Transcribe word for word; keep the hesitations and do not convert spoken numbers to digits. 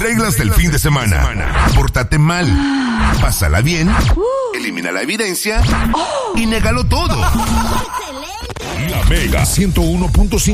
Reglas del fin de semana. Pórtate mal. Pásala bien. Elimina la evidencia. Y négalo todo. La Mega ciento uno punto cinco.